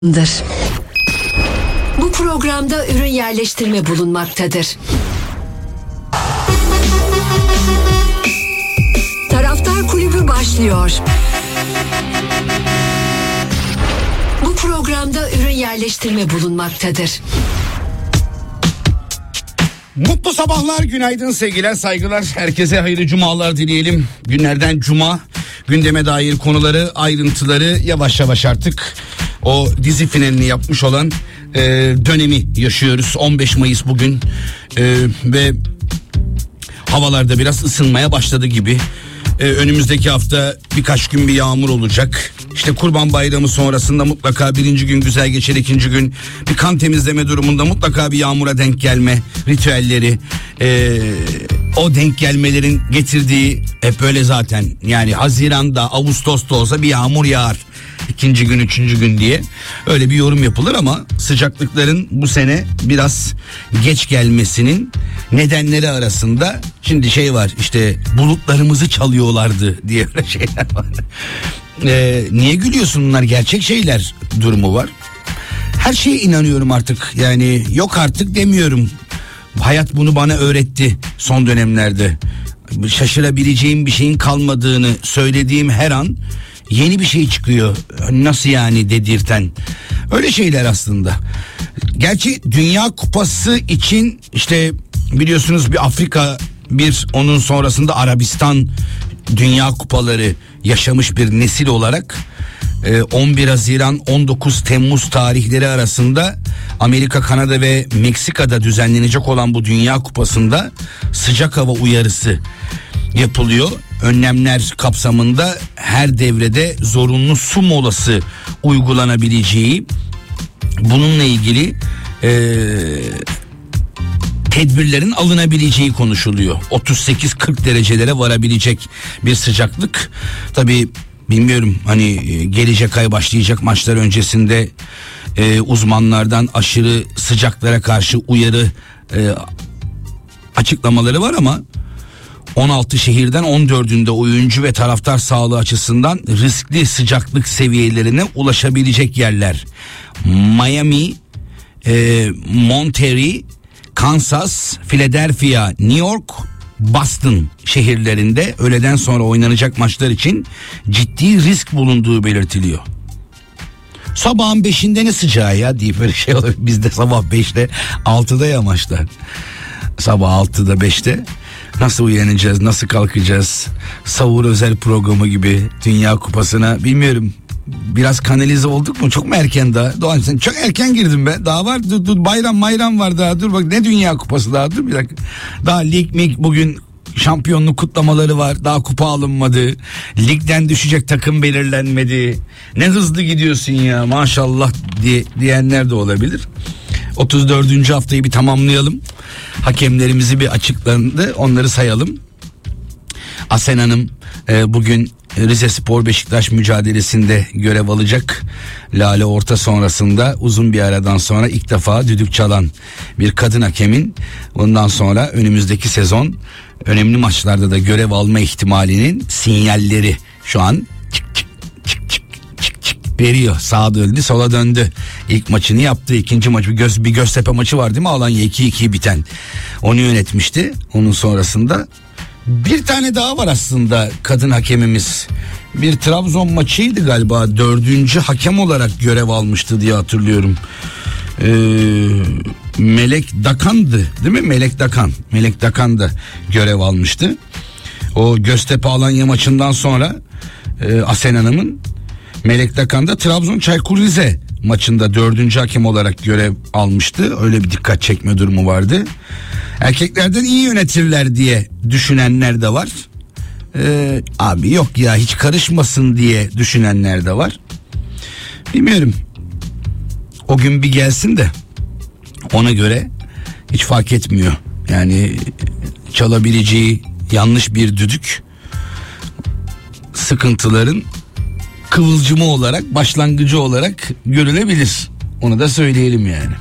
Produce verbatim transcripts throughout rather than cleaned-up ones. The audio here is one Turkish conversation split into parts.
Bu programda ürün yerleştirme bulunmaktadır. Taraftar Kulübü başlıyor. Bu programda ürün yerleştirme bulunmaktadır. Mutlu sabahlar, günaydın, sevgiler, saygılar. Herkese hayırlı cumalar dileyelim. Günlerden cuma, gündeme dair konuları, ayrıntıları yavaş yavaş artık o dizi finalini yapmış olan e, dönemi yaşıyoruz. on beş Mayıs bugün e, ve havalarda biraz ısınmaya başladı gibi. Ee, önümüzdeki hafta birkaç gün bir yağmur olacak. İşte Kurban Bayramı sonrasında mutlaka birinci gün güzel geçer, ikinci gün bir kan temizleme durumunda mutlaka bir yağmura denk gelme ritüelleri. Ee, o denk gelmelerin getirdiği hep öyle zaten. Yani Haziran'da, Ağustos'ta olsa bir yağmur yağar. İkinci gün, üçüncü gün diye öyle bir yorum yapılır ama sıcaklıkların bu sene biraz geç gelmesinin nedenleri arasında şimdi şey var, işte bulutlarımızı çalıyorlardı diye öyle şeyler var. Ee, niye gülüyorsun, bunlar gerçek şeyler durumu var. Her şeye inanıyorum artık, yani yok artık demiyorum. Hayat bunu bana öğretti son dönemlerde. Şaşırabileceğim bir şeyin kalmadığını söylediğim her an yeni bir şey çıkıyor. Nasıl yani dedirten. Öyle şeyler aslında. Gerçi Dünya Kupası için işte biliyorsunuz bir Afrika, bir onun sonrasında Arabistan Dünya Kupaları yaşamış bir nesil olarak on bir Haziran on dokuz Temmuz tarihleri arasında Amerika, Kanada ve Meksika'da düzenlenecek olan bu Dünya Kupası'nda sıcak hava uyarısı yapılıyor. Önlemler kapsamında her devrede zorunlu su molası uygulanabileceği, bununla ilgili ee, tedbirlerin alınabileceği konuşuluyor. otuz sekiz kırk derecelere varabilecek bir sıcaklık. Tabii bilmiyorum, hani gelecek ay başlayacak maçlar öncesinde e, uzmanlardan aşırı sıcaklara karşı uyarı e, açıklamaları var ama on altı şehirden on dördünde oyuncu ve taraftar sağlığı açısından riskli sıcaklık seviyelerine ulaşabilecek yerler. Miami, e, Monterey, Kansas, Philadelphia, New York, Boston şehirlerinde öğleden sonra oynanacak maçlar için ciddi risk bulunduğu belirtiliyor. Sabahın beşinde ne sıcağı ya deyip böyle şey olur. Bizde sabah beşte altıda ya maçlar. Sabah altıda beşte nasıl uyanacağız, nasıl kalkacağız? Savur özel programı gibi Dünya Kupası'na bilmiyorum. Biraz kanalize olduk mu? Çok mu erken daha? Doğan sen çok erken girdin be. Daha var, dur, dur bayram bayram var daha. Dur bak, ne Dünya Kupası daha, dur bir dakika. Daha lig mig bugün şampiyonluk kutlamaları var. Daha kupa alınmadı. Ligden düşecek takım belirlenmedi. Ne hızlı gidiyorsun ya maşallah diye diyenler de olabilir. otuz dördüncü haftayı bir tamamlayalım. Hakemlerimizi bir açıklandı. Onları sayalım. Asen Hanım e, bugün Rizespor Beşiktaş mücadelesinde görev alacak. Lale Orta sonrasında uzun bir aradan sonra ilk defa düdük çalan bir kadın hakemin bundan sonra önümüzdeki sezon önemli maçlarda da görev alma ihtimalinin sinyalleri şu an çık çık çık çık çık çık veriyor. Sağa döndü, sola döndü. İlk maçını yaptı. İkinci maç bir, göz, bir Göztepe maçı var değil mi? Alanya iki iki biten. Onu yönetmişti. Onun sonrasında bir tane daha var aslında kadın hakemimiz. Bir Trabzon maçıydı galiba. Dördüncü hakem olarak görev almıştı diye hatırlıyorum. Ee, Melek Dakan'dı değil mi? Melek Dakan. Melek Dakan da görev almıştı. O Göztepe Alanya maçından sonra e, Asen Hanım'ın Melek Dakan da Trabzon Çaykur Rize maçında dördüncü hakem olarak görev almıştı. Öyle bir dikkat çekme durumu vardı. Erkeklerden iyi yönetirler diye düşünenler de var. Ee, abi yok ya hiç karışmasın diye düşünenler de var. Bilmiyorum. O gün bir gelsin de ona göre hiç fark etmiyor. Yani çalabileceği yanlış bir düdük sıkıntıların kıvılcımı olarak, başlangıcı olarak görülebilir. Onu da söyleyelim yani.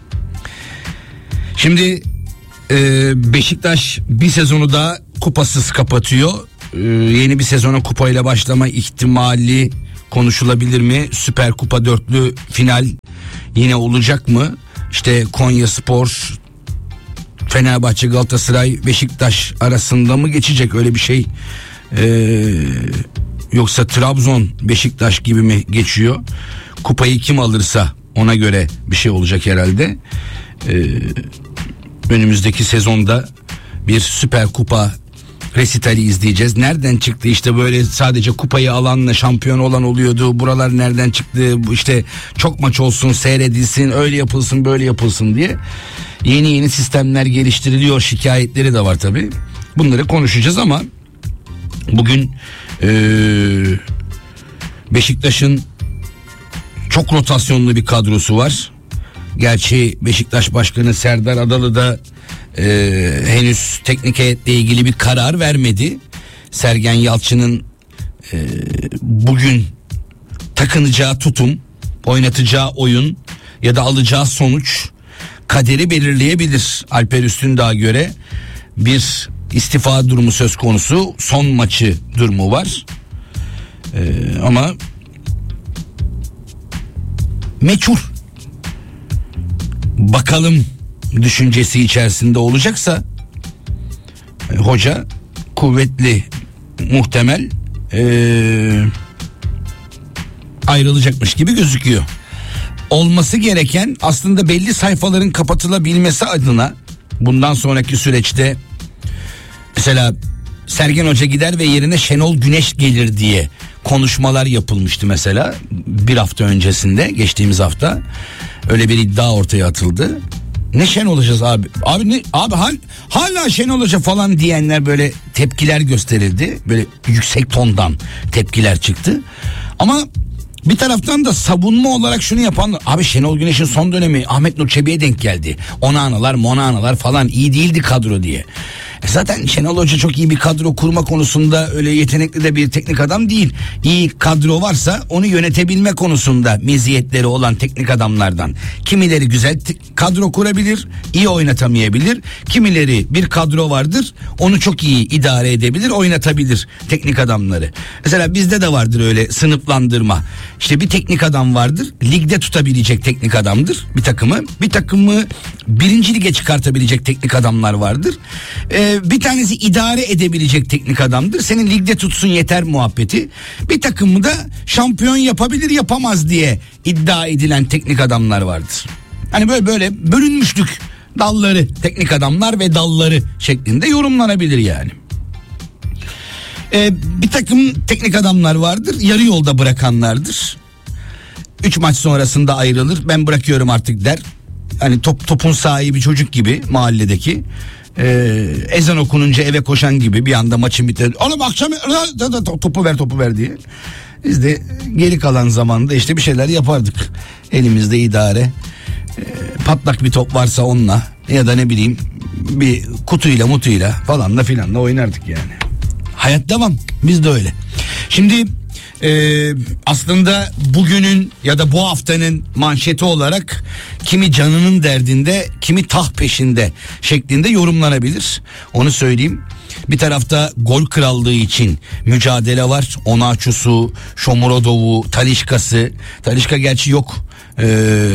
Şimdi e, Beşiktaş bir sezonu da kupasız kapatıyor. Ee, yeni bir sezona kupayla başlama ihtimali konuşulabilir mi? Süper Kupa dörtlü final yine olacak mı? İşte Konyaspor, Fenerbahçe, Galatasaray, Beşiktaş arasında mı geçecek, öyle bir şey? Ee, yoksa Trabzon, Beşiktaş gibi mi geçiyor? Kupayı kim alırsa ona göre bir şey olacak herhalde. Ee, önümüzdeki sezonda bir Süper Kupa resitali izleyeceğiz. Nereden çıktı işte böyle sadece kupayı alanla şampiyon olan oluyordu. Buralar nereden çıktı? Bu işte çok maç olsun, seyredilsin, öyle yapılsın, böyle yapılsın diye yeni yeni sistemler geliştiriliyor. Şikayetleri de var tabii. Bunları konuşacağız ama bugün ee, Beşiktaş'ın çok rotasyonlu bir kadrosu var. Gerçi Beşiktaş Başkanı Serdar Adalı da e, henüz teknik heyetle ilgili bir karar vermedi. Sergen Yalçın'ın e, bugün takınacağı tutum, oynatacağı oyun ya da alacağı sonuç kaderi belirleyebilir. Alper Üstündağ'a göre bir istifa durumu söz konusu, son maçı durumu var. E, ama meçhul. Bakalım düşüncesi içerisinde olacaksa e, hoca kuvvetli muhtemel e, ayrılacakmış gibi gözüküyor. Olması gereken aslında belli sayfaların kapatılabilmesi adına bundan sonraki süreçte mesela Sergen Hoca gider ve yerine Şenol Güneş gelir diye konuşmalar yapılmıştı mesela bir hafta öncesinde, geçtiğimiz hafta öyle bir iddia ortaya atıldı. Ne şen olacağız abi? Abi ne abi hal, hala şen olacak falan diyenler böyle tepkiler gösterildi. Böyle yüksek tondan tepkiler çıktı. Ama bir taraftan da savunma olarak şunu yapan, abi Şenol Güneş'in son dönemi Ahmet Nur Çebi'ye denk geldi. Onanalar, monanalar falan iyi değildi kadro diye. E zaten Şenol Hoca çok iyi bir kadro kurma konusunda öyle yetenekli de bir teknik adam değil. İyi kadro varsa onu yönetebilme konusunda meziyetleri olan teknik adamlardan. Kimileri güzel t- kadro kurabilir, iyi oynatamayabilir. Kimileri bir kadro vardır, onu çok iyi idare edebilir, oynatabilir teknik adamları. Mesela bizde de vardır öyle sınıflandırma. İşte bir teknik adam vardır, ligde tutabilecek teknik adamdır bir takımı. Bir takımı birinci lige çıkartabilecek teknik adamlar vardır. Ee, bir tanesi idare edebilecek teknik adamdır. Senin ligde tutsun yeter muhabbeti. Bir takımı da şampiyon yapabilir yapamaz diye iddia edilen teknik adamlar vardır. Hani böyle böyle bölünmüşlük dalları, teknik adamlar ve dalları şeklinde yorumlanabilir yani. Ee, bir takım teknik adamlar vardır, yarı yolda bırakanlardır. Üç maç sonrasında ayrılır, ben bırakıyorum artık der. Hani top, topun sahibi çocuk gibi mahalledeki. Ee, ezan okununca eve koşan gibi bir anda maçın biter. Oğlum akşam topu ver topu ver diye. Biz de geri kalan zamanda işte bir şeyler yapardık. Elimizde idare. Ee, patlak bir top varsa onunla ya da ne bileyim bir kutuyla mutuyla falan da filan da oynardık yani. Hayat devam. Biz de öyle. Şimdi e, aslında bugünün ya da bu haftanın manşeti olarak kimi canının derdinde, kimi taht peşinde şeklinde yorumlanabilir. Onu söyleyeyim. Bir tarafta gol krallığı için mücadele var. Onaçu'su, Shomurodov'u, Talisca'sı. Talisca gerçi yok. Eee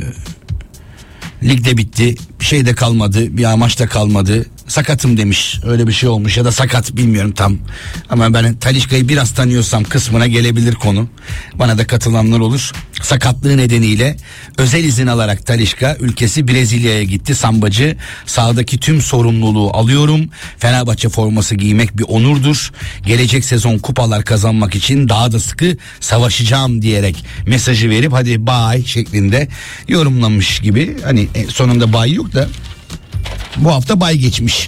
Ligde bitti, bir şey de kalmadı, bir amaç da kalmadı. Sakatım demiş, öyle bir şey olmuş ya da sakat bilmiyorum tam. Ama ben Talisca'yı biraz tanıyorsam kısmına gelebilir konu. Bana da katılanlar olur. Sakatlığı nedeniyle özel izin alarak Talisca ülkesi Brezilya'ya gitti. Sambacı, sahadaki tüm sorumluluğu alıyorum. Fenerbahçe forması giymek bir onurdur. Gelecek sezon kupalar kazanmak için daha da sıkı savaşacağım diyerek mesajı verip hadi bye şeklinde yorumlamış gibi. Hani sonunda bay yok da bu hafta bay geçmiş.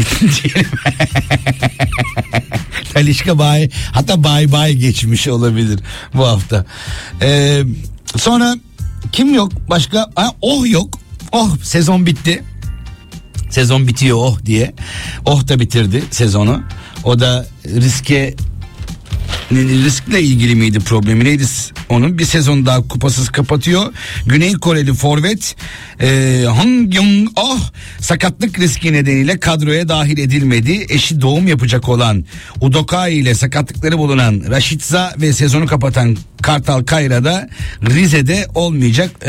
Talisca bay, hatta bay bay geçmiş olabilir bu hafta. Ee, sonra kim yok başka? Ha, oh yok. Oh sezon bitti. Sezon bitiyor oh diye. Oh da bitirdi sezonu. O da riske riskle ilgili miydi, problemi neydi? Onun bir sezon daha kupasız kapatıyor. Güney Koreli forvet e, Hong Young Oh sakatlık riski nedeniyle kadroya dahil edilmedi. Eşi doğum yapacak olan Udokai ile sakatlıkları bulunan Rashica ve sezonu kapatan Kartal Kayra da Rize'de olmayacak.